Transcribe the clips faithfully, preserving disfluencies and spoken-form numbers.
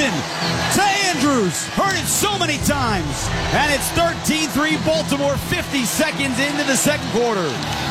Jason to Andrews. Heard it so many times. And it's thirteen three Baltimore, fifty seconds into the second quarter.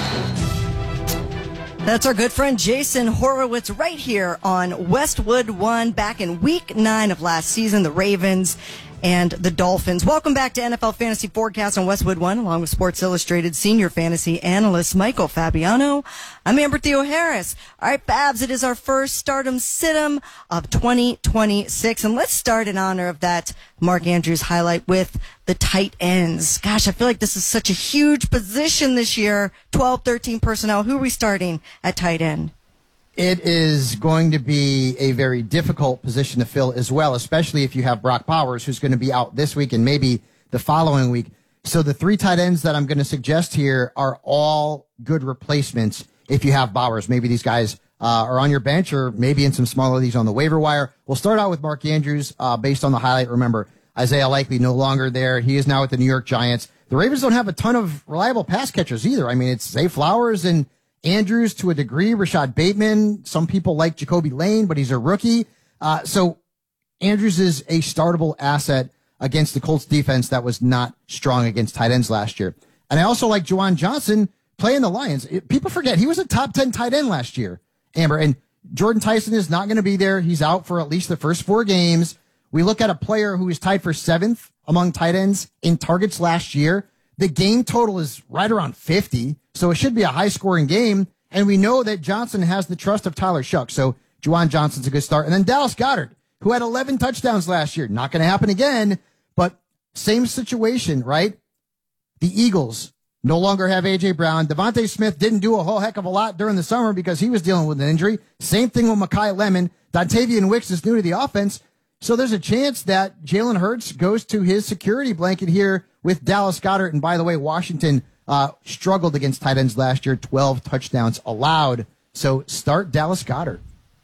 That's our good friend Jason Horowitz right here on Westwood One back in week nine of last season, the Ravens and the Dolphins. Welcome back to N F L Fantasy Forecast on Westwood One, along with Sports Illustrated senior fantasy analyst Michael Fabiano. I'm Amber Theo Harris. All right, Babs, it is our first Stardom Situm of twenty twenty-six, and let's start in honor of that Mark Andrews highlight with the tight ends. Gosh, I feel like this is such a huge position this year. twelve, thirteen personnel. Who are we starting at tight end? It is going to be a very difficult position to fill as well, especially if you have Brock Bowers, who's going to be out this week and maybe the following week. So the three tight ends that I'm going to suggest here are all good replacements if you have Bowers. Maybe these guys uh, are on your bench or maybe in some smaller leagues on the waiver wire. We'll start out with Mark Andrews uh, based on the highlight. Remember, Isaiah Likely no longer there. He is now with the New York Giants. The Ravens don't have a ton of reliable pass catchers either. I mean, it's Zay Flowers and Andrews to a degree, Rashad Bateman. Some people like Jacoby Lane, but he's a rookie. Uh, so Andrews is a startable asset against the Colts defense that was not strong against tight ends last year. And I also like Juwan Johnson playing the Lions. It, people forget he was a top ten tight end last year, Amber. And Jordan Tyson is not going to be there. He's out for at least the first four games. We look at a player who is tied for seventh among tight ends in targets last year. The game total is right around fifty, so it should be a high-scoring game. And we know that Johnson has the trust of Tyler Shuck, so Juwan Johnson's a good start. And then Dallas Goedert, who had eleven touchdowns last year. Not going to happen again, but same situation, right? The Eagles no longer have A J. Brown. Devontae Smith didn't do a whole heck of a lot during the summer because he was dealing with an injury. Same thing with Mekhi Lemon. Dontavian Wicks is new to the offense. So there's a chance that Jalen Hurts goes to his security blanket here with Dallas Goedert. And by the way, Washington uh, struggled against tight ends last year, twelve touchdowns allowed. So start Dallas Goedert.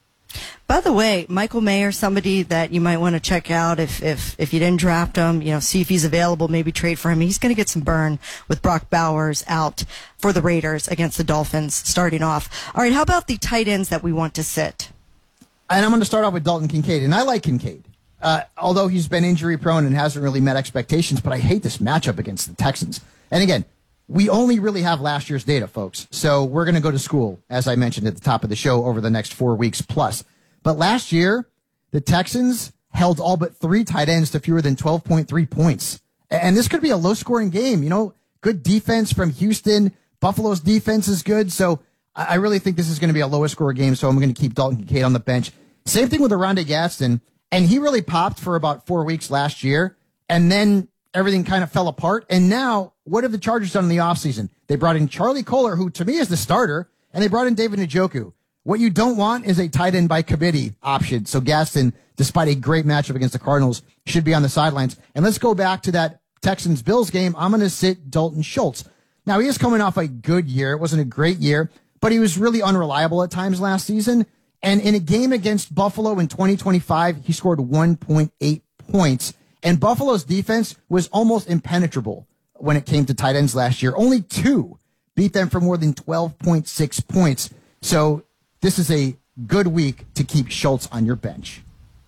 By the way, Michael Mayer, somebody that you might want to check out if, if, if you didn't draft him, you know, see if he's available, maybe trade for him. He's going to get some burn with Brock Bowers out for the Raiders against the Dolphins starting off. All right, how about the tight ends that we want to sit? And I'm going to start off with Dalton Kincaid, and I like Kincaid. Uh, although he's been injury-prone and hasn't really met expectations, but I hate this matchup against the Texans. And again, we only really have last year's data, folks. So we're going to go to school, as I mentioned at the top of the show, over the next four weeks plus. But last year, the Texans held all but three tight ends to fewer than twelve point three points. And this could be a low-scoring game. You know, good defense from Houston. Buffalo's defense is good. So I really think this is going to be a lower-scoring game, so I'm going to keep Dalton Kincaid on the bench. Same thing with Oronde Gadsden. And he really popped for about four weeks last year, and then everything kind of fell apart. And now, what have the Chargers done in the offseason? They brought in Charlie Kolar, who to me is the starter, and they brought in David Njoku. What you don't want is a tight end by committee option. So Gaston, despite a great matchup against the Cardinals, should be on the sidelines. And let's go back to that Texans-Bills game. I'm going to sit Dalton Schultz. Now, he is coming off a good year. It wasn't a great year, but he was really unreliable at times last season. And in a game against Buffalo in twenty twenty-five, he scored one point eight points. And Buffalo's defense was almost impenetrable when it came to tight ends last year. Only two beat them for more than twelve point six points. So this is a good week to keep Schultz on your bench.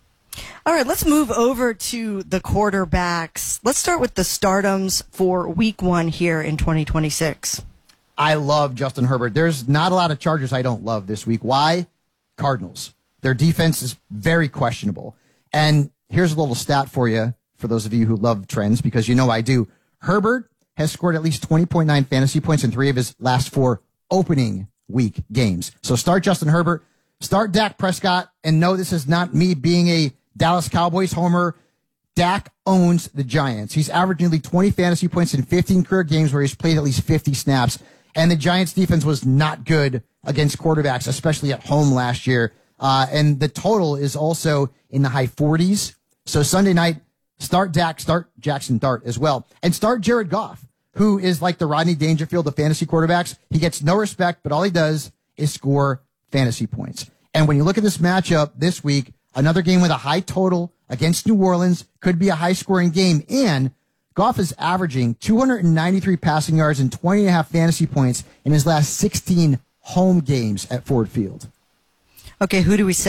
All right, let's move over to the quarterbacks. Let's start with the stardoms for week one here in twenty twenty-six. I love Justin Herbert. There's not a lot of Chargers I don't love this week. Why? Cardinals. Their defense is very questionable. And here's a little stat for you, for those of you who love trends, because you know I do. Herbert has scored at least twenty point nine fantasy points in three of his last four opening week games. So start Justin Herbert, start Dak Prescott, and no, this is not me being a Dallas Cowboys homer. Dak owns the Giants. He's averaged nearly twenty fantasy points in fifteen career games where he's played at least fifty snaps. And the Giants defense was not good against quarterbacks, especially at home last year. Uh, and the total is also in the high forties. So Sunday night, start Dak, start Jackson Dart as well. And start Jared Goff, who is like the Rodney Dangerfield of fantasy quarterbacks. He gets no respect, but all he does is score fantasy points. And when you look at this matchup this week, another game with a high total against New Orleans could be a high-scoring game. And Goff is averaging two hundred ninety-three passing yards and twenty and a half fantasy points in his last sixteen home games at Ford Field. Okay, who do we say?